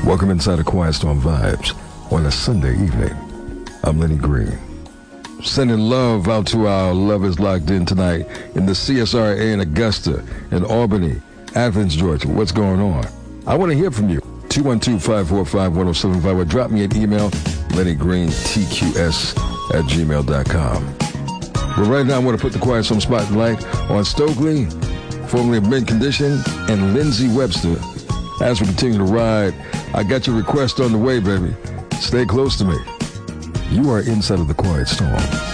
Welcome inside of Quiet Storm Vibes on a Sunday evening. I'm Lenny Green. Sending love out to our lovers locked in tonight in the CSRA in Augusta, in Albany, Athens, Georgia. What's going on? I want to hear from you. 212-545-1075 or drop me an email, LennyGreenTQS@gmail.com. But right now I want to put the Quiet Storm spotlight on Stokely, formerly of Mint Condition, and Lindsey Webster. As we continue to ride, I got your request on the way, baby. Stay close to me. You are inside of the Quiet Storm.